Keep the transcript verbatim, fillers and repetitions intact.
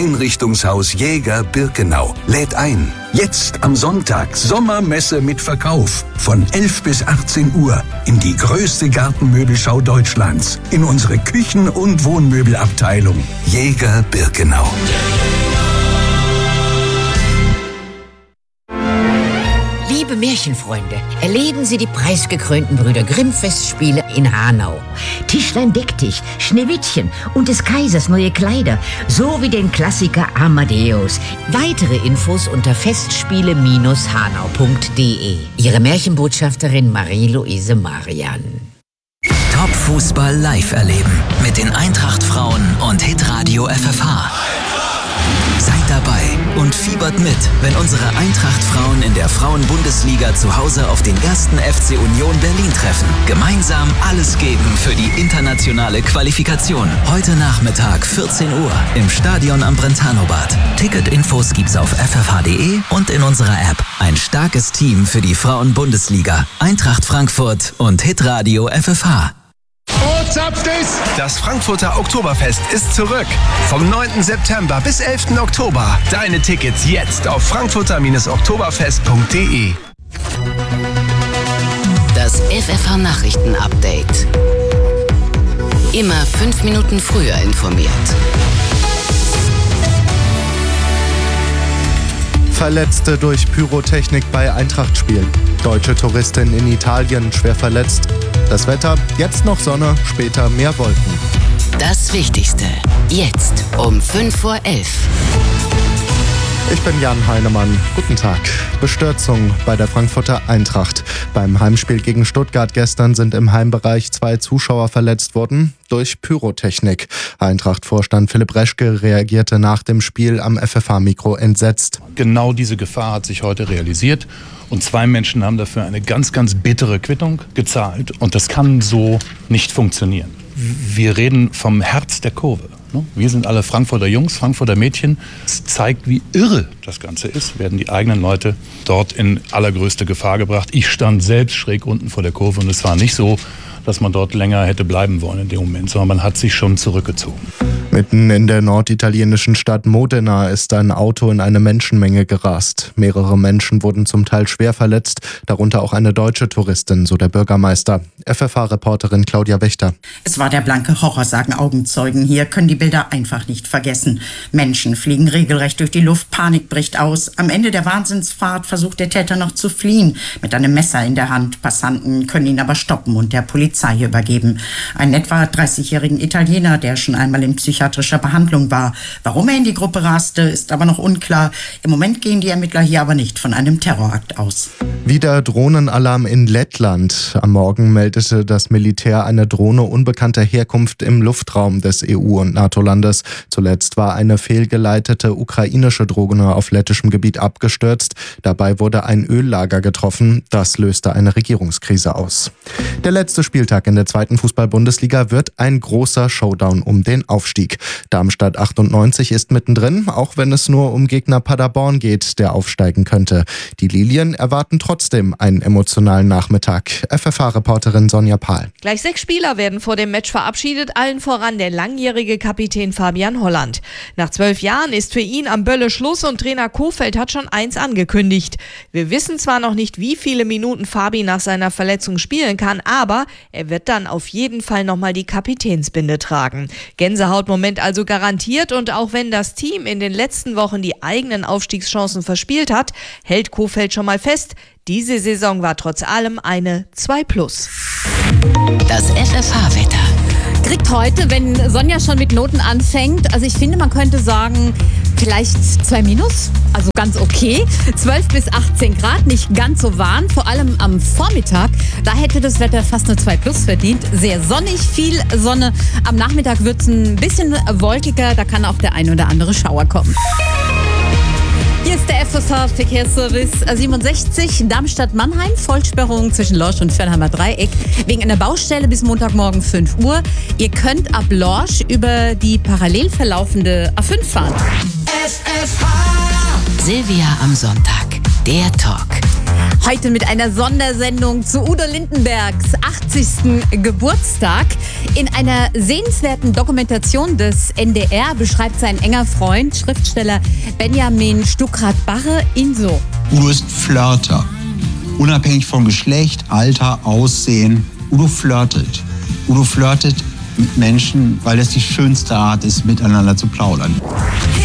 Einrichtungshaus Jäger Birkenau lädt ein. Jetzt am Sonntag Sommermesse mit Verkauf von elf bis achtzehn Uhr in die größte Gartenmöbelschau Deutschlands in unsere Küchen- und Wohnmöbelabteilung Jäger Birkenau. Liebe Märchenfreunde, erleben Sie die preisgekrönten Brüder Grimm-Festspiele in Hanau. Tischlein deck dich, Schneewittchen und des Kaisers neue Kleider, sowie den Klassiker Amadeus. Weitere Infos unter festspiele Bindestrich hanau punkt de. Ihre Märchenbotschafterin Marie-Louise Marian. Top-Fußball live erleben mit den Eintracht-Frauen und Hitradio F F H. Seid dabei und fiebert mit, wenn unsere Eintracht-Frauen in der Frauen-Bundesliga zu Hause auf den ersten F C Union Berlin treffen. Gemeinsam alles geben für die internationale Qualifikation. Heute Nachmittag vierzehn Uhr im Stadion am Brentano-Bad. Ticketinfos gibt's auf f f h punkt de und in unserer App. Ein starkes Team für die Frauen-Bundesliga. Eintracht Frankfurt und Hitradio F F H. Oh, zapft es! Das Frankfurter Oktoberfest ist zurück. Vom neunten September bis elften Oktober. Deine Tickets jetzt auf frankfurter oktoberfest punkt de. Das F F H-Nachrichten-Update. Immer fünf Minuten früher informiert. Verletzte durch Pyrotechnik bei Eintracht-Spielen. Deutsche Touristin in Italien schwer verletzt. Das Wetter, jetzt noch Sonne, später mehr Wolken. Das Wichtigste, jetzt um fünf vor elf. Ich bin Jan Heinemann. Guten Tag. Bestürzung bei der Frankfurter Eintracht. Beim Heimspiel gegen Stuttgart gestern sind im Heimbereich zwei Zuschauer verletzt worden durch Pyrotechnik. Eintracht-Vorstand Philipp Reschke reagierte nach dem Spiel am F F H-Mikro entsetzt. Genau diese Gefahr hat sich heute realisiert und zwei Menschen haben dafür eine ganz, ganz bittere Quittung gezahlt und das kann so nicht funktionieren. Wir reden vom Herz der Kurve. Wir sind alle Frankfurter Jungs, Frankfurter Mädchen. Es zeigt, wie irre das Ganze ist, werden die eigenen Leute dort in allergrößte Gefahr gebracht. Ich stand selbst schräg unten vor der Kurve und es war nicht so, dass man dort länger hätte bleiben wollen in dem Moment, sondern man hat sich schon zurückgezogen. Mitten in der norditalienischen Stadt Modena ist ein Auto in eine Menschenmenge gerast. Mehrere Menschen wurden zum Teil schwer verletzt, darunter auch eine deutsche Touristin, so der Bürgermeister. F F H-Reporterin Claudia Wächter. Es war der blanke Horror, sagen Augenzeugen. Hier können die Bilder einfach nicht vergessen. Menschen fliegen regelrecht durch die Luft, Panik bricht aus. Am Ende der Wahnsinnsfahrt versucht der Täter noch zu fliehen, mit einem Messer in der Hand. Passanten können ihn aber stoppen und der Polizei übergeben. Einen etwa dreißigjährigen Italiener, der schon einmal in psychiatrischer Behandlung war. Warum er in die Gruppe raste, ist aber noch unklar. Im Moment gehen die Ermittler hier aber nicht von einem Terrorakt aus. Wieder Drohnenalarm in Lettland. Am Morgen meldete das Militär eine Drohne unbekannter Herkunft im Luftraum des E U- und NATO-Landes. Zuletzt war eine fehlgeleitete ukrainische Drohne auf lettischem Gebiet abgestürzt. Dabei wurde ein Öllager getroffen. Das löste eine Regierungskrise aus. Der letzte Spieltag in der zweiten Fußball-Bundesliga wird ein großer Showdown um den Aufstieg. Darmstadt achtundneunzig ist mittendrin, auch wenn es nur um Gegner Paderborn geht, der aufsteigen könnte. Die Lilien erwarten trotzdem einen emotionalen Nachmittag. F F H-Reporterin Sonja Pahl. Gleich sechs Spieler werden vor dem Match verabschiedet, allen voran der langjährige Kapitän Fabian Holland. Nach zwölf Jahren ist für ihn am Bölle Schluss und Trainer Kohfeldt hat schon eins angekündigt. Wir wissen zwar noch nicht, wie viele Minuten Fabi nach seiner Verletzung spielen kann, aber er wird dann auf jeden Fall nochmal die Kapitänsbinde tragen. Gänsehautmoment also garantiert und auch wenn das Team in den letzten Wochen die eigenen Aufstiegschancen verspielt hat, hält Kohfeldt schon mal fest, diese Saison war trotz allem eine zwei plus. Das F F H-Wetter. Kriegt heute, wenn Sonja schon mit Noten anfängt, also ich finde, man könnte sagen, vielleicht zwei minus, also ganz okay. zwölf bis achtzehn Grad, nicht ganz so warm, vor allem am Vormittag. Da hätte das Wetter fast eine zwei plus verdient. Sehr sonnig, viel Sonne. Am Nachmittag wird es ein bisschen wolkiger, da kann auch der ein oder andere Schauer kommen. Hier ist der F S H-Verkehrsservice siebenundsechzig, Darmstadt-Mannheim, Vollsperrung zwischen Lorsch und Fernheimer Dreieck wegen einer Baustelle bis Montagmorgen fünf Uhr. Ihr könnt ab Lorsch über die parallel verlaufende A fünf fahren. F F H! Silvia am Sonntag, der Talk. Heute mit einer Sondersendung zu Udo Lindenbergs achtzigsten Geburtstag. In einer sehenswerten Dokumentation des N D R beschreibt sein enger Freund, Schriftsteller Benjamin Stuckrad-Barre ihn so. Udo ist Flirter. Unabhängig von Geschlecht, Alter, Aussehen. Udo flirtet. Udo flirtet mit Menschen, weil das die schönste Art ist, miteinander zu plaudern.